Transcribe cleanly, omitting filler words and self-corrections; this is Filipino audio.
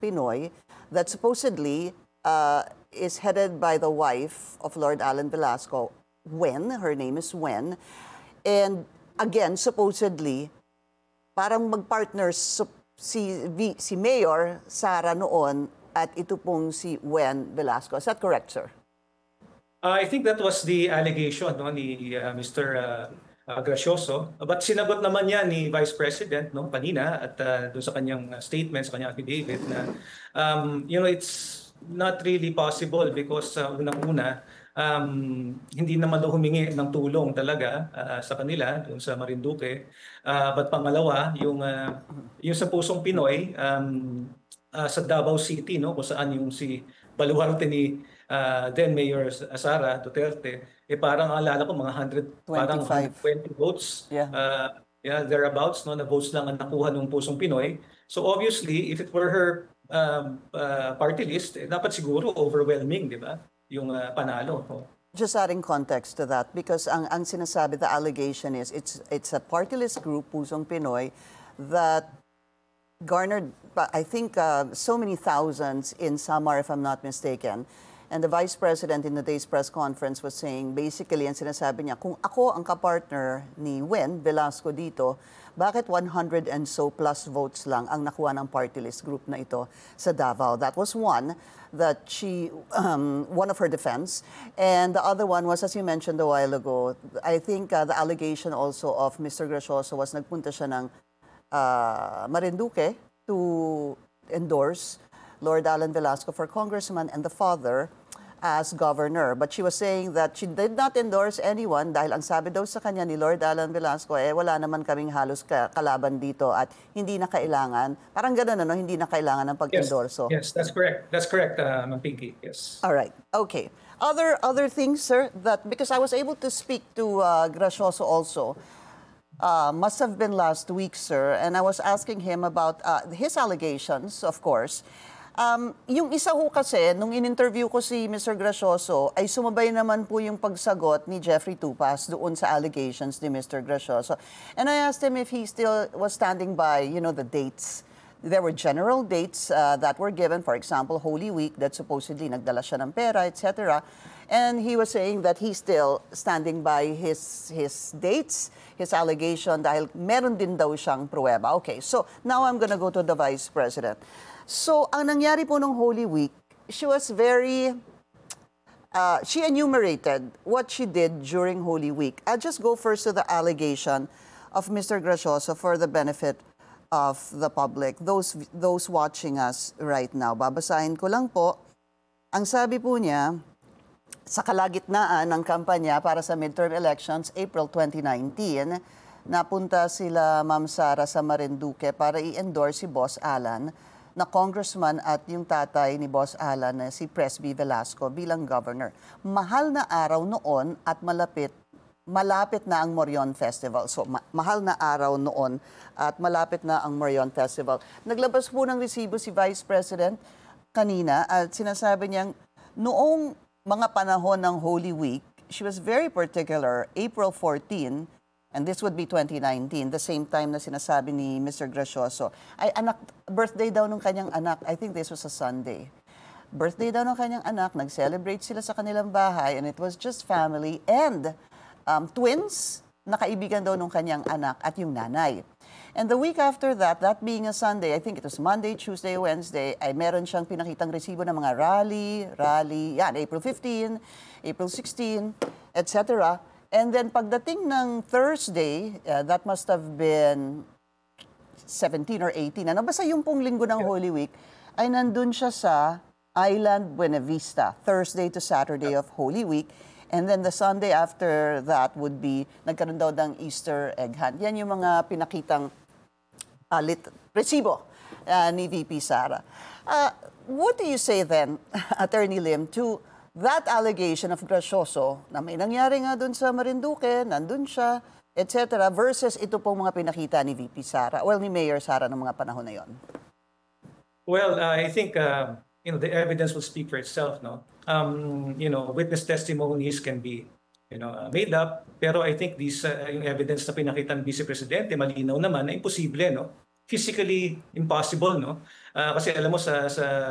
Pinoy that supposedly is headed by the wife of Lord Alan Velasco, Wen. Her name is Wen. And again, supposedly, parang mag-partners si Mayor Sara noon at ito pong si Wen Velasco. Is that correct, sir? I think that was the allegation no, ni Mr. Gracioso. But sinagot naman niya ni Vice President no, kanina at doon sa kanyang statement, sa kanyang affidavit na it's not really possible because unang-una, hindi naman daw humingi ng tulong talaga sa kanila doon sa Marinduque. But pangalawa, yung sa Pusong Pinoy sa Davao City, no, kung saan yung si baluarte ni then Mayor Sara Duterte, parang alala ko mga 100, parang 120 votes. Yeah. Thereabouts, no, na votes lang ang nakuha ng Pusong Pinoy. So obviously, if it were her party list, dapat siguro overwhelming, di ba? Yung panalo. No? Just adding context to that, because ang sinasabi, the allegation is it's a party list group, Pusong Pinoy, that garnered, I think, so many thousands in Samar, if I'm not mistaken. And the Vice President in the day's press conference was saying, basically, ang sinasabi niya, kung ako ang kapartner ni Wen Velasco dito, bakit 100 and so plus votes lang ang nakuha ng party list group na ito sa Davao? That was one that one of her defense. And the other one was, as you mentioned a while ago, I think the allegation also of Mr. Gracioso was nagpunta siya ng Marinduque to endorse Lord Alan Velasco for congressman and the father as governor. But she was saying that she did not endorse anyone dahil ang sabi daw sa kanya ni Lord Alan Velasco, wala naman kaming halos kalaban dito at hindi na kailangan, parang gano'n, ano, hindi na kailangan ng pag-endorso. Yes, that's correct. That's correct, Ma'am Pinky. Yes. All right. Okay. Other things, sir, that because I was able to speak to Gracioso also, must have been last week, sir, and I was asking him about his allegations, of course. Yung isa ho kasi, nung in-interview ko si Mr. Gracioso, ay sumabay naman po yung pagsagot ni Jeffrey Tupas doon sa allegations ni Mr. Gracioso. And I asked him if he still was standing by, the dates. There were general dates that were given, for example, Holy Week, that supposedly nagdala siya ng pera, etc. And he was saying that he's still standing by his dates, his allegation, dahil meron din daw siyang pruweba. Okay, so now I'm gonna go to the Vice President. So, ang nangyari po nung Holy Week, she was she enumerated what she did during Holy Week. I'll just go first to the allegation of Mr. Gracioso for the benefit of the public, those watching us right now. Babasahin ko lang po. Ang sabi po niya, sa kalagitnaan ng kampanya para sa midterm elections, April 2019, napunta sila Ma'am Sara sa Marinduque para i-endorse si Boss Alan na congressman at yung tatay ni Boss Alan na si Presby Velasco bilang governor. Mahal na araw noon at malapit na ang Morion Festival. So, mahal na araw noon at malapit na ang Morion Festival. Naglabas po ng resibo si Vice President kanina at sinasabi niyang noong mga panahon ng Holy Week, she was very particular, April 14, and this would be 2019, the same time na sinasabi ni Mr. Gracioso, ay birthday daw ng kanyang anak. I think this was a Sunday. Birthday daw ng kanyang anak, nag-celebrate sila sa kanilang bahay, and it was just family and twins na kaibigan daw ng kanyang anak at yung nanay. And the week after that, that being a Sunday, I think it was Monday, Tuesday, Wednesday, ay meron siyang pinakitang resibo ng mga rally, yan, April 15, April 16, etc. And then pagdating ng Thursday, that must have been 17 or 18, basta yung pong linggo ng Holy Week, ay nandun siya sa Island Buena Vista, Thursday to Saturday of Holy Week. And then the Sunday after that would be, nagkaroon daw ng Easter egg hunt. Yan yung mga pinakitang resibo ni VP Sara. What do you say then, Attorney Lim, to that allegation of Gracioso na may nangyari nga doon sa Marinduque, nandun siya, etc. versus ito pong mga pinakita ni VP Sara, ni Mayor Sara ng mga panahon na yon? Well, I think the evidence will speak for itself, no? Witness testimonies can be made up, pero I think these yung evidence na pinakita ng Vice Presidente malinaw naman na imposible, no? physically impossible, no? Kasi alam mo sa